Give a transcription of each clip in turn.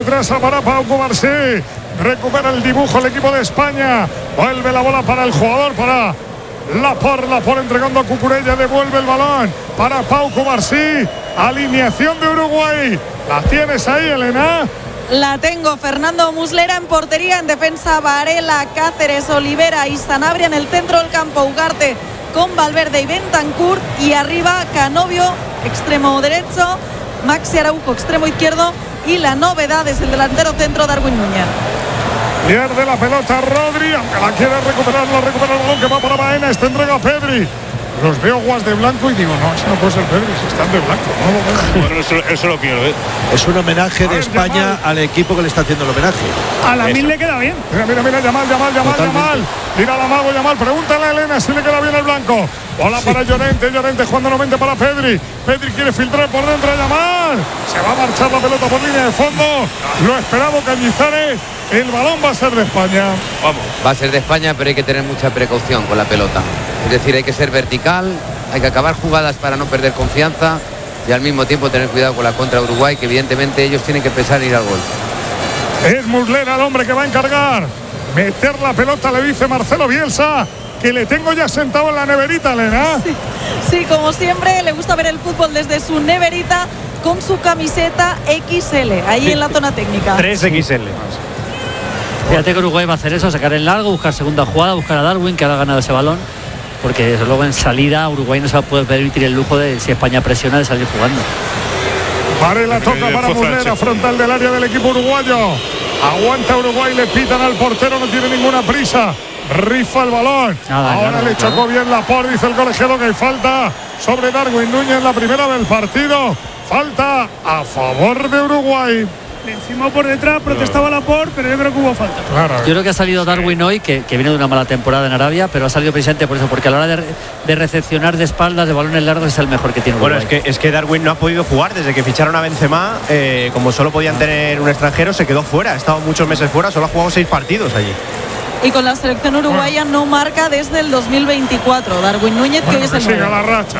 Trasa para Pau Cubarsí. Recupera el dibujo el equipo de España. Vuelve la bola para el jugador, para Laporte entregando a Cucurella. Devuelve el balón para Pau Cubarsí. Alineación de Uruguay. ¿La tienes ahí, Elena? La tengo. Fernando Muslera en portería. En defensa, Varela, Cáceres, Olivera y Sanabria. En el centro del campo, Ugarte con Valverde y Bentancur. Y arriba, Canovio, extremo derecho. Maxi Araujo, extremo izquierdo. Y la novedad es el delantero centro, Darwin Núñez. Pierde la pelota Rodri, aunque la quiere recuperar, la recupera el balón que va para Baena. Esta entrega a Pedri. Los veo guas de blanco y digo, no, ese no puede ser Pedri, si están de blanco. No lo veo. Bueno, eso lo quiero, ¿eh? Es un homenaje de España al equipo que le está haciendo el homenaje. A Lamine le queda bien. Mira, Yamal. Tira la mago, Yamal. Pregúntale a Elena si le queda bien el blanco. Bola para Llorente jugando nuevamente para Pedri. Pedri quiere filtrar por dentro a Yamal. Se va a marchar la pelota por línea de fondo. Lo esperado Cañizares. El balón va a ser de España. Vamos. Va a ser de España, pero hay que tener mucha precaución con la pelota. Es decir, hay que ser vertical, hay que acabar jugadas para no perder confianza y al mismo tiempo tener cuidado con la contra Uruguay, que evidentemente ellos tienen que pensar en ir al gol. Es Muslera el hombre que va a encargar. Meter la pelota, le dice Marcelo Bielsa, que le tengo ya sentado en la neverita, Elena. Sí, como siempre, le gusta ver el fútbol desde su neverita con su camiseta XL, ahí en la zona técnica. 3XL. Fíjate que Uruguay va a hacer eso, sacar el largo, buscar segunda jugada, buscar a Darwin, que ha ganado ese balón, porque desde luego en salida Uruguay no se va a poder permitir el lujo de, si España presiona, de salir jugando. Varela toca para Muslera, frontal del área del equipo uruguayo. Aguanta Uruguay, le pitan al portero, no tiene ninguna prisa. Rifa el balón. Ahora le chocó bien Laporte, dice el colegiado que hay falta sobre Darwin Núñez, la primera del partido. Falta a favor de Uruguay. Le encimó por detrás, protestaba Laporte, pero yo creo que hubo falta. Claro. Yo creo que ha salido Darwin hoy, que viene de una mala temporada en Arabia, pero ha salido precisamente por eso, porque a la hora de recepcionar de espaldas, de balones largos, es el mejor que tiene Uruguay. Bueno, es que Darwin no ha podido jugar desde que ficharon a Benzema. Como solo podían tener un extranjero, se quedó fuera. Ha estado muchos meses fuera, solo ha jugado 6 partidos allí. Y con la selección uruguaya no marca desde el 2024. Darwin Núñez, que hoy es el que siga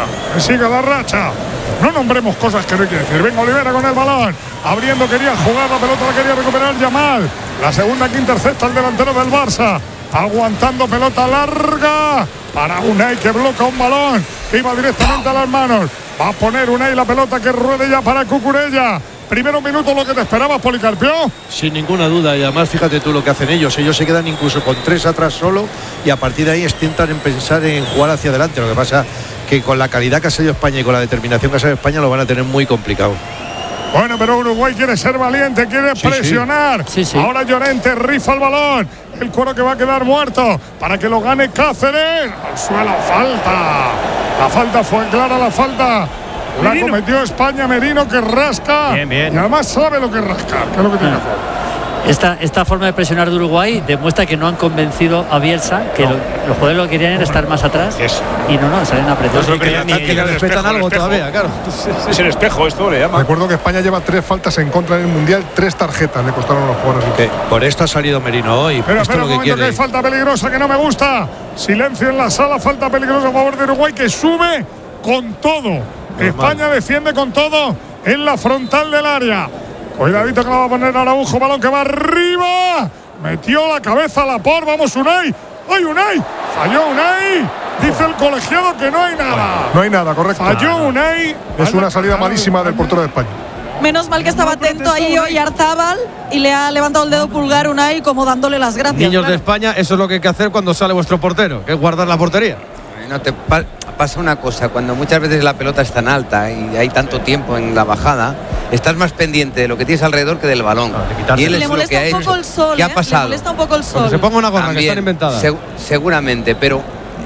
la racha. No nombremos cosas que no hay que decir. Venga Olivera con el balón. Abriendo, quería jugar la pelota, la quería recuperar Yamal. La segunda que intercepta el delantero del Barça. Aguantando pelota larga para Unai, que bloca un balón que iba directamente a las manos. Va a poner Unai la pelota que ruede ya para Cucurella. Primero minuto, lo que te esperabas, Policarpio. Sin ninguna duda, y además fíjate tú lo que hacen ellos se quedan incluso con 3 atrás solo y a partir de ahí intentan pensar en jugar hacia adelante. Lo que pasa que con la calidad que ha sido España y con la determinación que ha sido España lo van a tener muy complicado. Bueno, pero Uruguay quiere ser valiente, quiere presionar. Sí. Ahora Llorente rifa el balón. El cuero que va a quedar muerto para que lo gane Cáceres. Al suelo, falta. La falta fue clara, la falta. La cometió España, Merino, que rasca. Bien. Y además sabe lo que rasca, que es lo que tiene que hacer. Esta forma de presionar de Uruguay demuestra que no han convencido a Bielsa, que los jugadores lo que querían era estar más atrás. Y no, salen apretados. No querían que le respetan algo todavía, claro. Es el espejo, esto le llama. Recuerdo que España lleva 3 faltas en contra en el Mundial, 3 tarjetas le costaron a los jugadores. Por esto ha salido Merino hoy. Pero esto espera un momento, que hay falta peligrosa que no me gusta. Silencio en la sala, falta peligrosa a favor de Uruguay, que sube con todo. España defiende con todo en la frontal del área. Cuidadito que la va a poner Araujo, balón que va arriba. Metió la cabeza a Laporte, vamos Unai. ¡Ay, Unai! Falló Unai. Dice el colegiado que no hay nada. No hay nada, correcto. Falló Unai. Es una salida malísima del portero de España. Menos mal que estaba atento ahí hoy Arzábal y le ha levantado el dedo pulgar Unai como dándole las gracias. Niños de España, eso es lo que hay que hacer cuando sale vuestro portero, que es guardar la portería. No te pasa una cosa, cuando muchas veces la pelota es tan alta y hay tanto tiempo en la bajada, estás más pendiente de lo que tienes alrededor que del balón. Y él le molesta un poco el sol. ¿Qué ha pasado? Le molesta un poco el sol. Cuando se ponga una gorra, también, que están inventadas. Seguramente, pero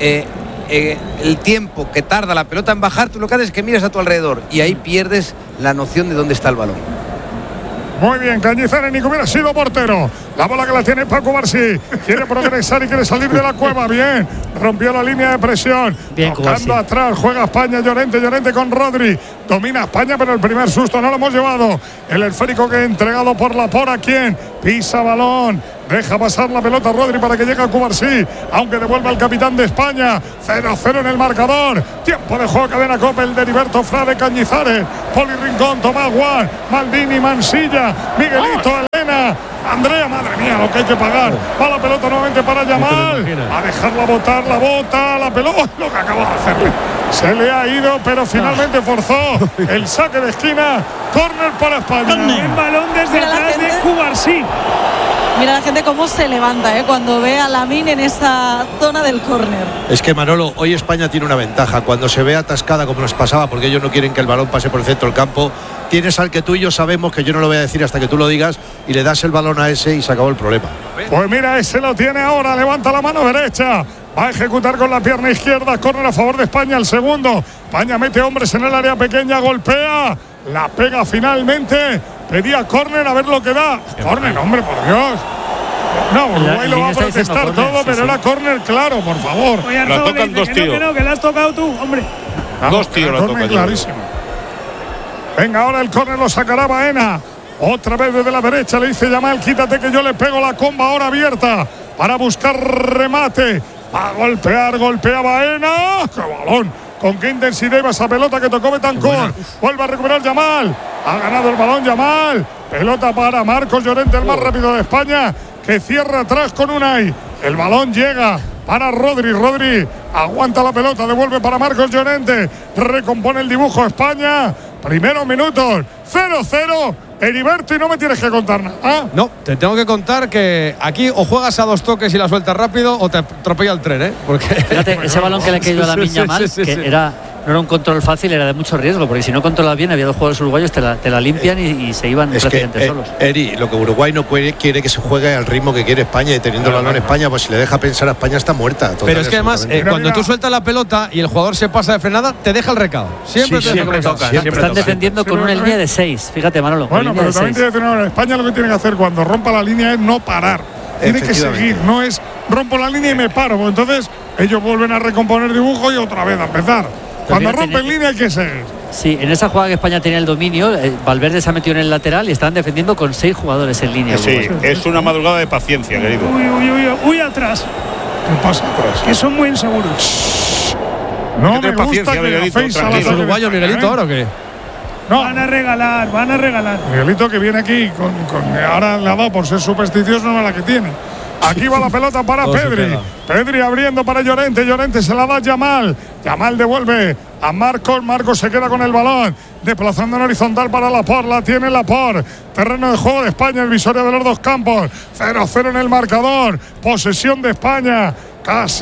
el tiempo que tarda la pelota en bajar, tú lo que haces es que miras a tu alrededor y ahí pierdes la noción de dónde está el balón. Muy bien, Cañizares ni que hubiera sido portero. La bola que la tiene Paco Cubarsí. Quiere progresar y quiere salir de la cueva. Bien, rompió la línea de presión. Bien, tocando atrás, juega España, Llorente con Rodri. Domina España, pero el primer susto no lo hemos llevado. El esférico que entregado por Laporte, ¿a quién? Pisa balón. Deja pasar la pelota Rodri para que llegue a Cubarsí, aunque devuelva el capitán de España. 0-0 en el marcador. Tiempo de juego, cadena Copa, el de Heriberto Frade, Cañizares, Poli Rincón, Tomás Guan, Maldini, Mansilla, Miguelito. Andrea, madre mía, lo que hay que pagar. Va la pelota nuevamente para Yamal. A dejarla botar, la bota, la pelota. Lo que acaba de hacerle. Se le ha ido, pero finalmente forzó el saque de esquina. Córner para España. Un balón desde atrás de Cubarsí. Mira la gente cómo se levanta cuando ve a Lamine en esa zona del córner. Es que Manolo, hoy España tiene una ventaja. Cuando se ve atascada como nos pasaba, porque ellos no quieren que el balón pase por el centro del campo, tienes al que tú y yo sabemos, que yo no lo voy a decir hasta que tú lo digas, y le das el balón a ese y se acabó el problema. Pues mira, ese lo tiene ahora, levanta la mano derecha. Va a ejecutar con la pierna izquierda, córner a favor de España, el segundo. España mete hombres en el área pequeña, golpea, la pega finalmente. Pedía córner, a ver lo que da. Córner, hombre, por Dios. No, Uruguay lo va a protestar todo, pero era córner claro, por favor. Oye, la tocan dos tíos. Que la has tocado tú, hombre. Dos tíos la tocan. Clarísimo. Venga, ahora el córner lo sacará Baena. Otra vez desde la derecha le dice Yamal, quítate que yo le pego la comba ahora abierta para buscar remate. Va a golpear, golpea Baena. ¡Qué balón! Con qué intensidad iba esa pelota que tocó Betancur. Vuelve a recuperar Yamal. Ha ganado el balón Yamal. Pelota para Marcos Llorente, el más rápido de España, que cierra atrás con Unai. El balón llega para Rodri. Rodri aguanta la pelota, devuelve para Marcos Llorente. Recompone el dibujo España. Primeros minutos, 0-0. Heriberto, y no me tienes que contar nada. No, te tengo que contar que aquí o juegas a dos toques y la sueltas rápido o te atropella el tren, Porque fíjate, ese balón que le cayó a Lamine Yamal, que no era un control fácil, era de mucho riesgo, porque si no controlas bien, había dos jugadores uruguayos, te la limpian y se iban prácticamente solos. Eri, lo que Uruguay no quiere que se juegue al ritmo que quiere España, y teniendo el balón en España, pues si le deja pensar a España está muerta. Pero es que además, cuando tú sueltas la pelota y el jugador se pasa de frenada, te deja el recado. Siempre toca. Están defendiendo con una línea de 6. Fíjate, Manolo. Bueno, pero también tiene que tener España, lo que tiene que hacer cuando rompa la línea es no parar. Tiene que seguir, no es rompo la línea y me paro. Pues entonces ellos vuelven a recomponer dibujo y otra vez a empezar. Cuando rompen línea hay que seguir. Sí, en esa jugada que España tenía el dominio, Valverde se ha metido en el lateral y estaban defendiendo con 6 jugadores en línea. Sí, es una madrugada de paciencia, querido. Uy, atrás. ¿Qué pasa atrás? Que son muy inseguros. No me gusta que a los uruguayos, Miguelito, ¿ahora o qué? No. Van a regalar. Miguelito, que viene aquí ahora le ha dado por ser supersticioso, no es la que tiene. Aquí va la pelota para Pedri. Pedri abriendo para Llorente. Llorente se la da a Yamal. Yamal devuelve a Marcos. Marcos se queda con el balón. Desplazando en horizontal para Laporte. La tiene Laporte. Terreno de juego de España. El visorio de los dos campos. 0-0 en el marcador. Posesión de España. Casi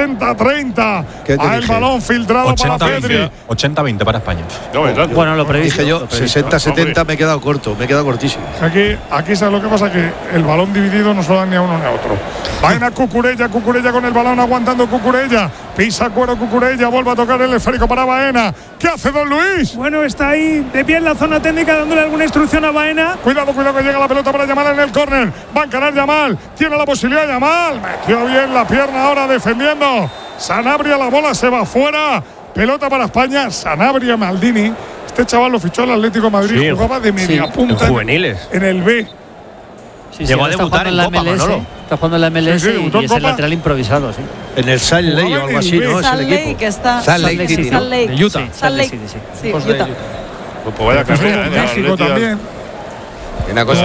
60-30. A el balón filtrado para Pedri. 80-20 para España. Bueno, lo previsto. Dije yo, 60-70, me he quedado corto, me he quedado cortísimo. Aquí sabes lo que pasa, que el balón dividido no se lo dan ni a uno ni a otro. Vaina Cucurella con el balón, aguantando Cucurella. Pisa cuero Cucurella, vuelve a tocar el esférico para Baena. ¿Qué hace Don Luis? Bueno, está ahí de pie en la zona técnica dándole alguna instrucción a Baena. Cuidado que llega la pelota para Yamal en el córner. Va a encarar Yamal. Tiene la posibilidad Yamal. Metió bien la pierna ahora defendiendo. Sanabria, la bola se va fuera. Pelota para España. Sanabria, Maldini. Este chaval lo fichó el Atlético de Madrid. Jugaba de media punta en juveniles. En el B. Llegó a debutar en la Copa, MLS. Está jugando en la MLS y es el lateral improvisado, sí. En el Salt Lake o algo así, ¿no? Es el equipo. Que está Salt Lake City, ¿no? De Utah. Salt Lake City, sí. Utah. Pues vaya carrera, México también. Una cosa,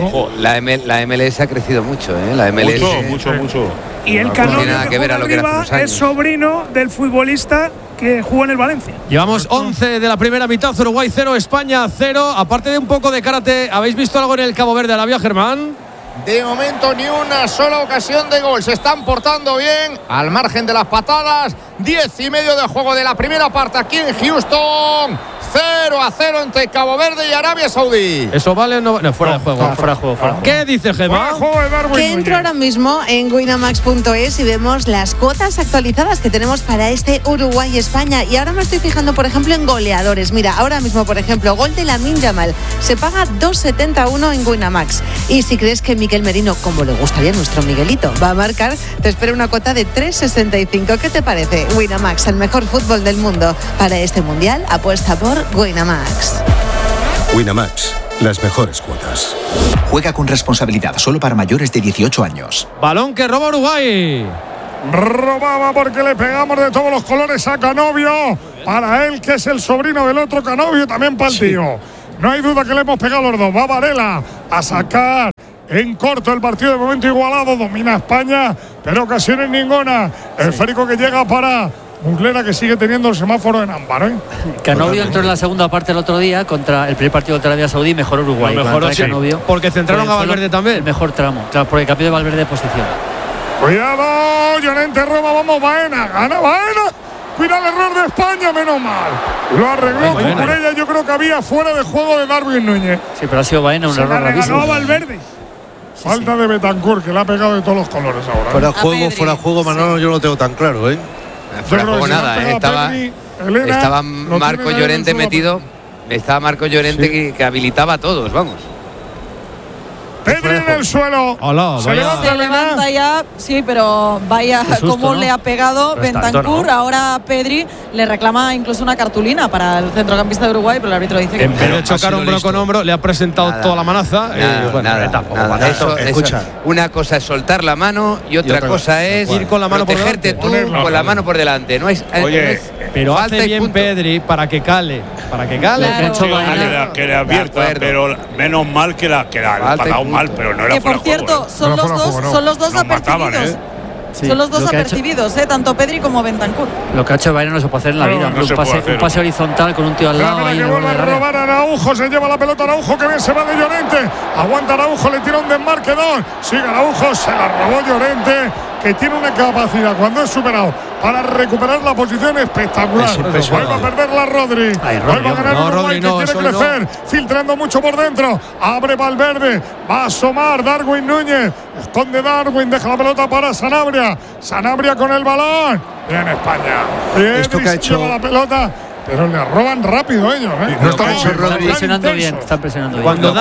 la MLS ha crecido mucho, La MLS. Mucho. Y el Canovio que juega arriba es sobrino del futbolista que jugó en el Valencia. Llevamos 11 de la primera mitad, Uruguay 0, España 0. Aparte de un poco de karate, ¿habéis visto algo en el Cabo Verde, Arabia, Germán? De momento ni una sola ocasión de gol. Se están portando bien al margen de las patadas. 10:30 de juego de la primera parte aquí en Houston. 0-0 entre Cabo Verde y Arabia Saudí. Eso vale, no fuera de juego. Fuera de juego. ¿Qué dice Gemma? Que entro ahora mismo en winamax.es y vemos las cuotas actualizadas que tenemos para este Uruguay-España. Y ahora me estoy fijando, por ejemplo, en goleadores. Mira, ahora mismo, por ejemplo, gol de Lamine Yamal. Se paga 2,71 en Winamax. Y si crees que Miquel Merino, como le gustaría a nuestro Miguelito, va a marcar, te espera una cuota de 3,65. ¿Qué te parece? Winamax, el mejor fútbol del mundo. Para este mundial, apuesta por Winamax. Winamax, las mejores cuotas. Juega con responsabilidad, solo para mayores de 18 años. Balón que roba Uruguay. Robaba porque le pegamos de todos los colores a Canovio. Para él, que es el sobrino del otro Canovio, también para el tío. No hay duda que le hemos pegado los dos. Va Varela a sacar en corto el partido, de momento igualado, domina España, pero ocasiones ninguna. El esférico que llega para Muslera, que sigue teniendo el semáforo en ámbar, ¿eh? Canovio entró en la segunda parte el otro día contra el primer partido contra Arabia Saudí, mejoró Uruguay. Mejoró, sí, Canovio, porque centraron a Valverde también. El mejor tramo, claro, porque cambió de Valverde de posición. Cuidado, Llorente roba, vamos, Baena, gana Baena. Cuida el error de España, menos mal. Lo arregló Cucurella, yo creo que había fuera de juego de Darwin Núñez. Sí, pero ha sido Baena un error rarísimo. Ganó a Valverde. Falta de Betancur, que le ha pegado de todos los colores ahora. Fuera juego, Manolo, yo no lo tengo tan claro, ¿eh? Fuera juego nada, estaba Marco Llorente metido. Estaba Marco Llorente que habilitaba a todos, vamos. Pedri en el suelo. Hola, se levanta ya, sí, pero vaya cómo le ha pegado Bentancur. Ahora Pedri le reclama incluso una cartulina para el centrocampista de Uruguay, pero el árbitro dice que en vez de chocar hombro con hombro, le ha presentado toda la manaza. Escucha, una cosa es soltar la mano y otra cosa es ir con la mano protegerte tú con la mano por delante. No es, pero hace bien Pedri para que cale. Para que cale. Claro. Que le advierta, pero menos mal que la ha mal, pero no era que por cierto, son los dos apercibidos. Sí, son los dos apercibidos, tanto Pedri como Bentancur. Lo que ha hecho Baena no se puede hacer en la vida. Un pase horizontal con un tío al lado. Que vuelve a robar a Araujo, se lleva la pelota Araujo, que bien se va de Llorente. Aguanta Araujo, le tira un desmarque, sigue Araujo, se la robó Llorente, que tiene una capacidad cuando es superado para recuperar la posición espectacular. Vuelve a perderla Rodri. Vuelve a ganar Uruguay, que quiere crecer, filtrando mucho por dentro. Abre Valverde, va a asomar Darwin Núñez. Esconde Darwin, deja la pelota para Sanabria. Sanabria con el balón. Bien España. Esto que ha hecho lleva la pelota, pero le roban rápido ellos, No están presionando bien. Cuando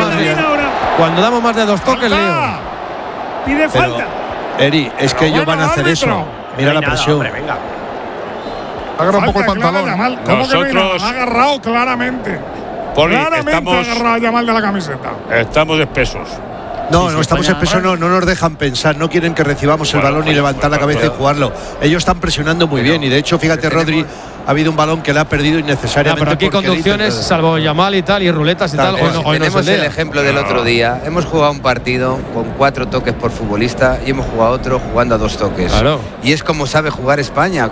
damos más de 2 toques, Leo. Pide falta. Eri, es que ellos van a hacer eso. Mira la presión. Agarra un poco el pantalón. ¿Cómo que no? Ha agarrado claramente. Claramente ha agarrado a Yamal de la camiseta. Estamos espesos. No estamos espesos, no nos dejan pensar, no quieren que recibamos el balón y levantar la cabeza y jugarlo. Ellos están presionando muy bien y de hecho, fíjate, Rodri, ha habido un balón que le ha perdido innecesariamente. Pero aquí conducciones, salvo Yamal y tal, y ruletas y tal. Tenemos el ejemplo del otro día. Hemos jugado un partido con 4 toques por futbolista y hemos jugado otro jugando a 2 toques. Y es como sabe jugar España.